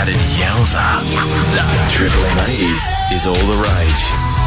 added yowza. Triple M 80s is all the rage.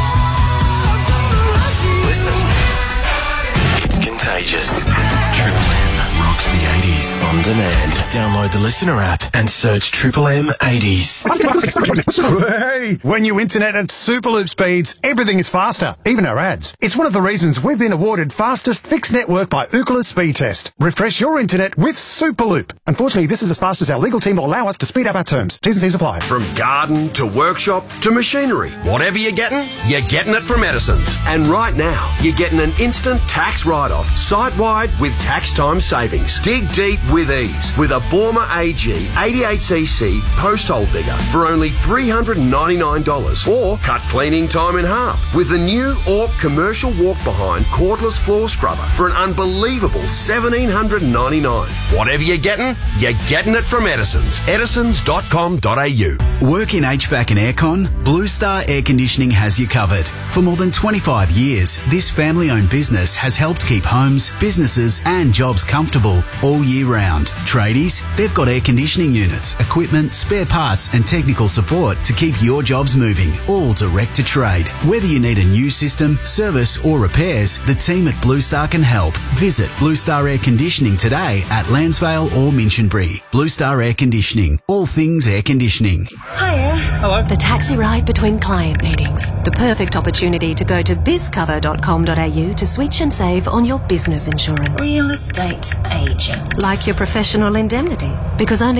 Listen, it's contagious. Triple M rocks the 80s on demand. Download the Listener app and search Triple M 80s. Hey, when you internet at Superloop speeds, everything is faster, even our ads. It's one of the reasons we've been awarded fastest fixed network by Ookla Speed Test. Refresh your internet with Superloop. Unfortunately, this is as fast as our legal team will allow us to speed up our terms. T's and C's apply. From garden to workshop to machinery, whatever you're getting it from Edison's. And right now, you're getting an instant tax write-off, site-wide with tax time savings. Dig deep with ease with a Borma AG 88cc post-hole digger for only $399, or cut cleaning time in half with the new Orp commercial walk-behind cordless floor scrubber for an unbelievable $1,799. Whatever you're getting it from Edison's. Edisons.com.au. Work in HVAC and aircon? Blue Star Air Conditioning has you covered. For more than 25 years, this family-owned business has helped keep homes, businesses and jobs comfortable all year round. Tradies, they've got air conditioning units, equipment, spare parts and technical support to keep your jobs moving, all direct to trade. Whether you need a new system, service or repairs, the team at Blue Star can help. Visit Blue Star Air Conditioning today at Lansvale or Minchinbury. Blue Star Air Conditioning, all things air conditioning. Hiya. Hello. The taxi ride between client meetings. The perfect opportunity to go to bizcover.com.au to switch and save on your business insurance. Real estate agent. Like your professional indemnity. Because only